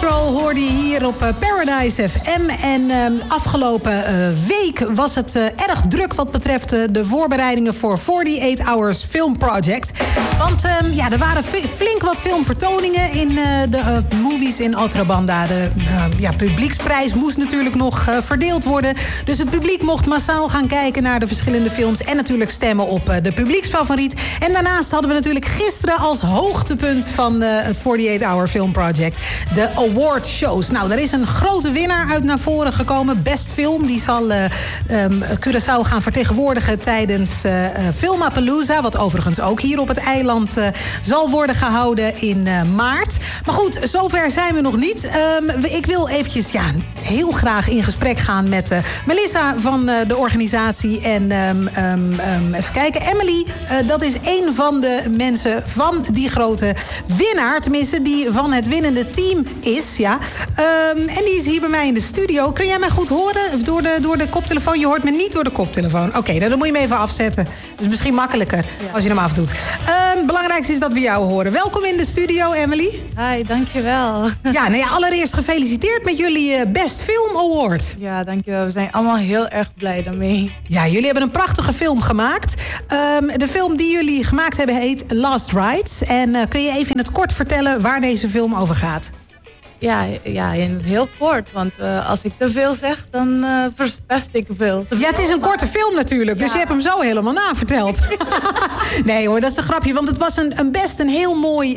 Patrol hoorde je hier op Paradise FM. En afgelopen week was het erg druk wat betreft de voorbereidingen voor 48 Hours Film Project. Want er waren flink wat filmvertoningen in de movies in Otrobanda. De publieksprijs moest natuurlijk nog verdeeld worden. Dus het publiek mocht massaal gaan kijken naar de verschillende films. En natuurlijk stemmen op de publieksfavoriet. En daarnaast hadden we natuurlijk gisteren als hoogtepunt van het 48 Hour Film Project de award shows. Nou, er is een grote winnaar uit naar voren gekomen. Best Film, die zal Curaçao gaan vertegenwoordigen tijdens Filmapalooza. Wat overigens ook hier op het eiland zal worden gehouden in maart. Maar goed, zover zijn we nog niet. Ik wil eventjes heel graag in gesprek gaan met Melissa van de organisatie. En even kijken, Emily, dat is een van de mensen van die grote winnaar. Tenminste, die van het winnende team is. Ja. En die is hier bij mij in de studio. Kun jij mij goed horen door de koptelefoon? Je hoort me niet door de koptelefoon. Oké, dan moet je hem even afzetten. Dus misschien makkelijker als je hem afdoet. Het belangrijkste is dat we jou horen. Welkom in de studio, Emily. Hi, dankjewel. Ja, allereerst gefeliciteerd met jullie Best Film Award. Ja, dankjewel. We zijn allemaal heel erg blij daarmee. Ja, jullie hebben een prachtige film gemaakt. De film die jullie gemaakt hebben heet Last Rides. En kun je even in het kort vertellen waar deze film over gaat? Ja, in het heel kort. Want als ik te veel zeg, dan verpest ik veel. Ja, het is een korte film natuurlijk. Dus je hebt hem zo helemaal naverteld. Nee hoor, dat is een grapje. Want het was best een heel mooi...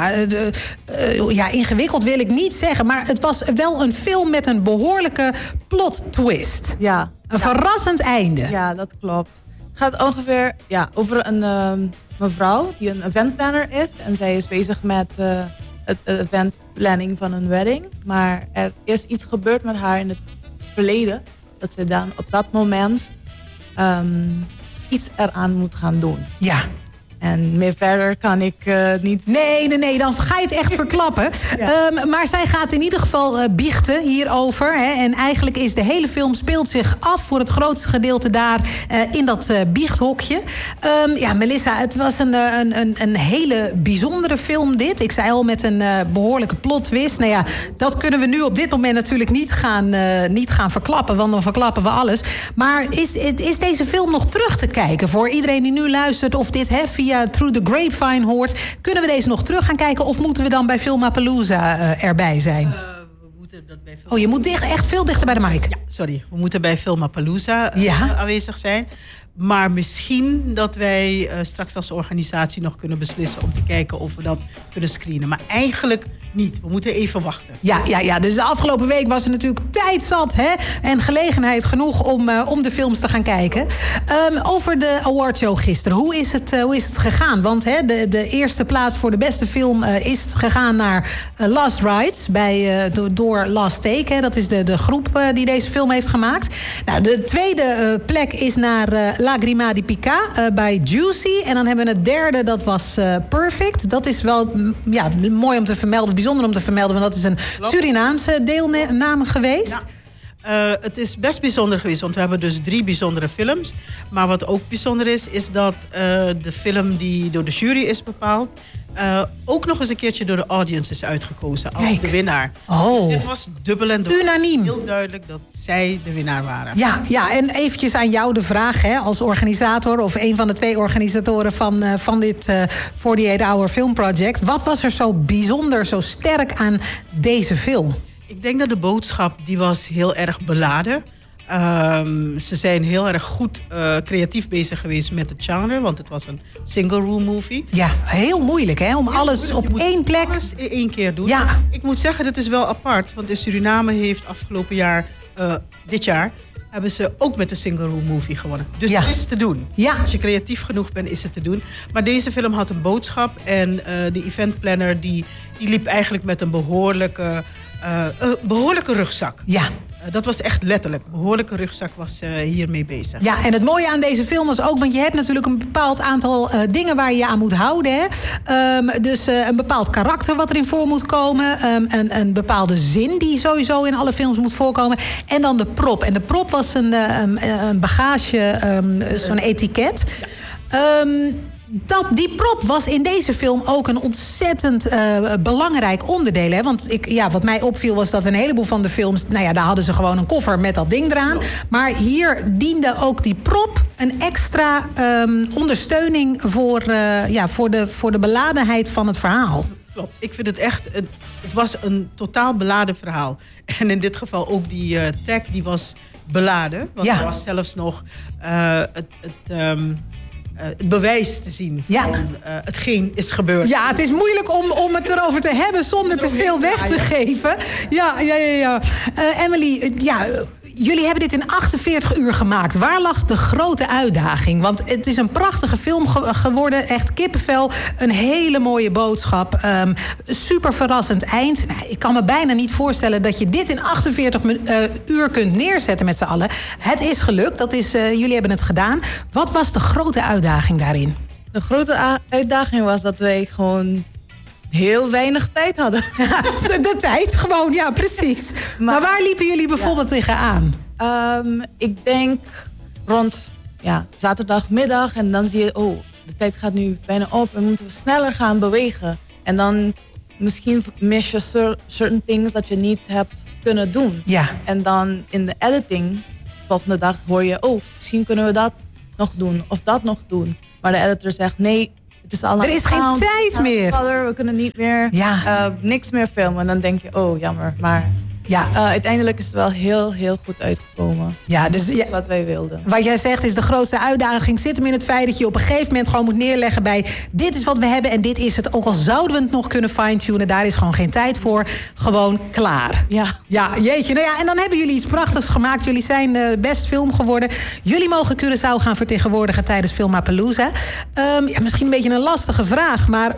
ingewikkeld wil ik niet zeggen. Maar het was wel een film met een behoorlijke plot twist. Ja. Een verrassend einde. Ja, dat klopt. Het gaat ongeveer over een mevrouw die een eventplanner is. En zij is bezig met... het eventplanning van een wedding. Maar er is iets gebeurd met haar in het verleden. Dat ze dan op dat moment iets eraan moet gaan doen. Ja. En meer verder kan ik niet... Nee, dan ga je het echt verklappen. Ja. Maar zij gaat in ieder geval biechten hierover. Hè. En eigenlijk is de hele film speelt zich af voor het grootste gedeelte daar in dat biechthokje. Melissa, het was een hele bijzondere film dit. Ik zei al met een behoorlijke plot twist. Nou ja, dat kunnen we nu op dit moment natuurlijk niet gaan verklappen. Want dan verklappen we alles. Maar is deze film nog terug te kijken voor iedereen die nu luistert of dit via Through the Grapevine hoort? Kunnen we deze nog terug gaan kijken of moeten we dan bij Filmapalooza erbij zijn? We moeten dat bij je moet echt veel dichter bij de mic. Ja, sorry. We moeten bij Filmapalooza aanwezig zijn. Maar misschien dat wij straks als organisatie nog kunnen beslissen om te kijken of we dat kunnen screenen. Maar eigenlijk niet. We moeten even wachten. Ja. Dus de afgelopen week was er natuurlijk tijd zat, hè? En gelegenheid genoeg om de films te gaan kijken. Over de awardshow gisteren. Hoe is het gegaan? Want de eerste plaats voor de beste film is gegaan naar Last Rides door Last Take. Hè? Dat is de groep die deze film heeft gemaakt. Nou, de tweede plek is naar Lagrima di Pica bij Juicy. En dan hebben we het derde, dat was Perfect. Dat is wel mooi om te vermelden, bijzonder om te vermelden, want dat is een Surinaamse deelname geweest. Ja. Het is best bijzonder geweest, want we hebben dus 3 bijzondere films. Maar wat ook bijzonder is dat de film die door de jury is bepaald, ook nog eens een keertje door de audience is uitgekozen als de winnaar. Oh. Dus dit was dubbel en dubbel. Unaniem. Heel duidelijk dat zij de winnaar waren. Ja, en eventjes aan jou de vraag, als organisator of een van de 2 organisatoren van dit 48 Hour Film Project. Wat was er zo bijzonder, zo sterk aan deze film? Ik denk dat de boodschap, die was heel erg beladen. Ze zijn heel erg goed creatief bezig geweest met het genre, want het was een single room movie. Ja, heel moeilijk om alles op één plek. Alles in 1 keer doen. Ja. Ik moet zeggen, dat is wel apart, want in Suriname heeft afgelopen jaar, dit jaar, hebben ze ook met de single room movie gewonnen. Dus het is te doen. Ja. Als je creatief genoeg bent, is het te doen. Maar deze film had een boodschap en de eventplanner die liep eigenlijk met een behoorlijke rugzak. Ja. Dat was echt letterlijk. Een behoorlijke rugzak was hiermee bezig. Ja, en het mooie aan deze film was ook, want je hebt natuurlijk een bepaald aantal dingen waar je je aan moet houden. Hè? Dus een bepaald karakter wat erin voor moet komen. Een bepaalde zin die sowieso in alle films moet voorkomen. En dan de prop. En de prop was een bagage, zo'n etiket. Ja. die prop was in deze film ook een ontzettend belangrijk onderdeel. Hè? Want wat mij opviel was dat een heleboel van de films... daar hadden ze gewoon een koffer met dat ding eraan. Maar hier diende ook die prop een extra ondersteuning voor de beladenheid van het verhaal. Klopt. Ik vind het echt... Het was een totaal beladen verhaal. En in dit geval ook die tag, die was beladen. Want er was zelfs nog het bewijs te zien van hetgeen is gebeurd. Ja, het is moeilijk om het erover te hebben zonder te veel weg te geven. Ja. Emily, jullie hebben dit in 48 uur gemaakt. Waar lag de grote uitdaging? Want het is een prachtige film geworden. Echt kippenvel. Een hele mooie boodschap. Super verrassend eind. Nou, ik kan me bijna niet voorstellen dat je dit in 48 uur kunt neerzetten met z'n allen. Het is gelukt. Jullie hebben het gedaan. Wat was de grote uitdaging daarin? De grote uitdaging was dat wij gewoon heel weinig tijd hadden. De tijd, gewoon, ja, precies. Maar waar liepen jullie bijvoorbeeld tegenaan? Ik denk rond zaterdagmiddag. En dan zie je, de tijd gaat nu bijna op. En moeten we sneller gaan bewegen. En dan misschien mis je certain things dat je niet hebt kunnen doen. Ja. En dan in de editing, volgende dag hoor je, misschien kunnen we dat nog doen. Of dat nog doen. Maar de editor zegt, nee, het is al er is geen tijd meer. We kunnen niet meer niks meer filmen. En dan denk je, jammer. Maar uiteindelijk is het wel heel, heel goed uitgekomen. Ja, dus dat is wat wij wilden. Wat jij zegt is de grootste uitdaging zit hem in het feit dat je op een gegeven moment gewoon moet neerleggen bij dit is wat we hebben en dit is het. Ook al zouden we het nog kunnen fine-tunen, daar is gewoon geen tijd voor. Gewoon klaar. Ja, jeetje. Nou ja, en dan hebben jullie iets prachtigs gemaakt. Jullie zijn best film geworden. Jullie mogen Curaçao gaan vertegenwoordigen tijdens Filmapalooza. Misschien een beetje een lastige vraag, maar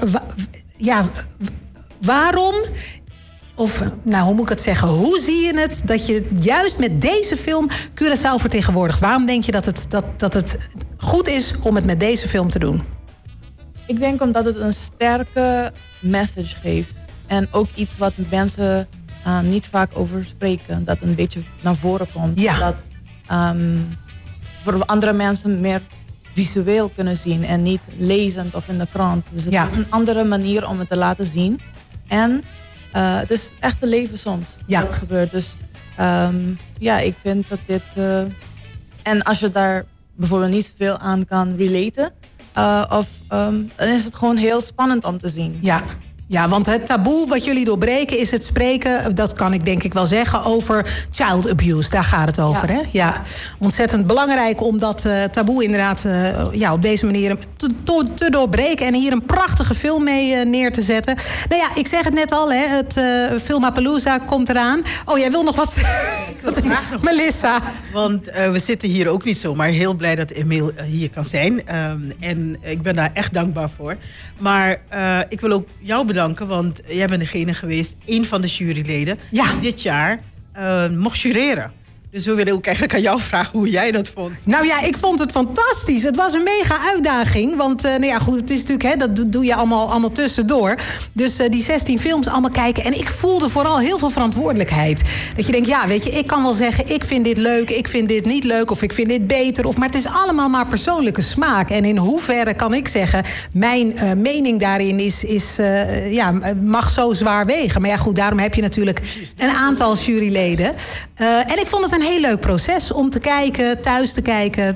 waarom? Of, hoe moet ik het zeggen? Hoe zie je het dat je juist met deze film Curaçao vertegenwoordigt? Waarom denk je dat het goed is om het met deze film te doen? Ik denk omdat het een sterke message geeft. En ook iets wat mensen niet vaak over spreken. Dat een beetje naar voren komt. Ja. Dat voor andere mensen meer visueel kunnen zien. En niet lezend of in de krant. Dus het is een andere manier om het te laten zien. En het is echt een leven soms. Dat gebeurt. Dus ik vind dat dit... en als je daar bijvoorbeeld niet veel aan kan relaten... dan is het gewoon heel spannend om te zien. Ja, want het taboe wat jullie doorbreken is het spreken... dat kan ik denk ik wel zeggen, over child abuse. Daar gaat het over, hè? Ja. Ontzettend belangrijk om dat taboe inderdaad op deze manier te doorbreken... en hier een prachtige film mee neer te zetten. Nou ja, ik zeg het net al, hè, het Filmapalooza komt eraan. Oh, jij wil nog wat zeggen? Melissa. Want we zitten hier ook niet zomaar. Heel blij dat Emiel hier kan zijn. En ik ben daar echt dankbaar voor. Maar ik wil ook jou bedanken, want jij bent degene geweest, een van de juryleden, die dit jaar mocht jureren. Dus we willen ook eigenlijk aan jou vragen hoe jij dat vond. Nou ja, ik vond het fantastisch. Het was een mega uitdaging. Want het is natuurlijk, dat doe je allemaal tussendoor. Dus die 16 films allemaal kijken. En ik voelde vooral heel veel verantwoordelijkheid. Dat je denkt, ik kan wel zeggen, ik vind dit leuk, ik vind dit niet leuk, of ik vind dit beter. Maar het is allemaal maar persoonlijke smaak. En in hoeverre kan ik zeggen, mijn mening daarin mag zo zwaar wegen. Maar daarom heb je natuurlijk een aantal juryleden. En ik vond het een heel leuk proces om te kijken, thuis te kijken,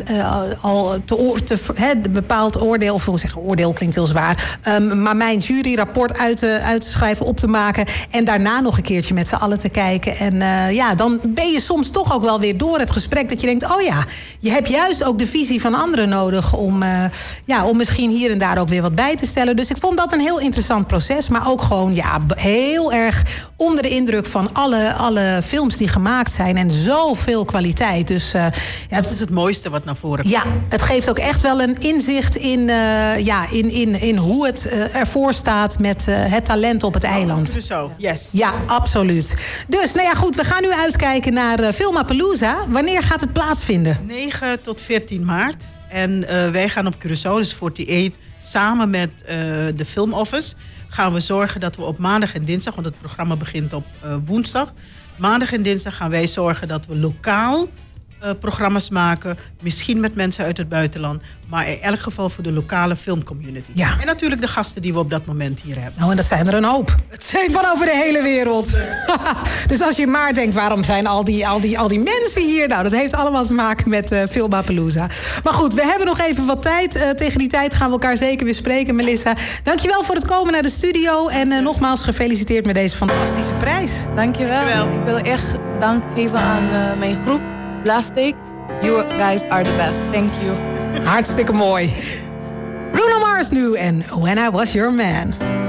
bepaald oordeel, of zeggen oordeel klinkt heel zwaar, maar mijn juryrapport uit te schrijven, op te maken en daarna nog een keertje met z'n allen te kijken. En dan ben je soms toch ook wel weer door het gesprek dat je denkt, je hebt juist ook de visie van anderen nodig om misschien hier en daar ook weer wat bij te stellen. Dus ik vond dat een heel interessant proces, maar ook gewoon heel erg onder de indruk van alle films die gemaakt zijn en zoveel kwaliteit. Dus dat is het mooiste wat naar voren komt. Ja, het geeft ook echt wel een inzicht in hoe het ervoor staat met het talent op het eiland. Zo, yes. Ja, absoluut. Dus, goed, we gaan nu uitkijken naar Filmapalooza. Wanneer gaat het plaatsvinden? 9 tot 14 maart. En wij gaan op Curaçao, dus 48, samen met de Film Office gaan we zorgen dat we op maandag en dinsdag, want het programma begint op woensdag. Maandag en dinsdag gaan wij zorgen dat we lokaal programma's maken. Misschien met mensen uit het buitenland. Maar in elk geval voor de lokale filmcommunity. Ja. En natuurlijk de gasten die we op dat moment hier hebben. Nou, en dat zijn er een hoop. Het zijn van over de hele wereld. Dus als je maar denkt, waarom zijn al die mensen hier? Nou, dat heeft allemaal te maken met Filmapalooza. Maar goed, we hebben nog even wat tijd. Tegen die tijd gaan we elkaar zeker weer spreken, Melissa. Dankjewel voor het komen naar de studio. En nogmaals gefeliciteerd met deze fantastische prijs. Dankjewel. Ik wil echt dank geven aan mijn groep. Last Take. You guys are the best. Thank you. Hartstikke mooi. Bruno Mars nu en When I Was Your Man.